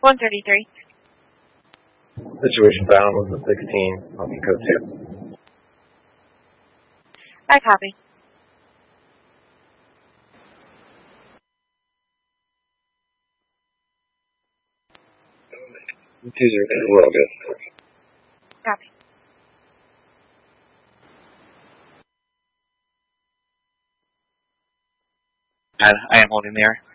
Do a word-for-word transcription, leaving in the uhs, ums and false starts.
one thirty-three. Situation found was the sixteen, on code two. I copy. two zero two, we're all good. Copy. I, I am holding there.